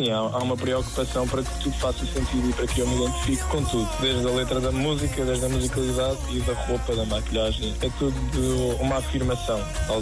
sim, há uma preocupação para que tudo faça sentido e para que eu me identifique com tudo. Desde a letra da música, desde a musicalidade e da roupa, da maquilhagem. É tudo uma afirmação.